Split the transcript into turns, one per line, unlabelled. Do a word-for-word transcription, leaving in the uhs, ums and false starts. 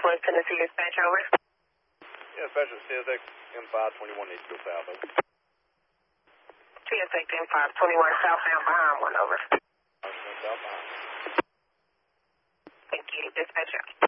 Northwest Tennessee dispatch, over.
Yeah, dispatcher, C S X M five twenty-one needs to go south, over.
C S X M five twenty-one southbound behind one, over.
South behind.
Thank you, dispatcher.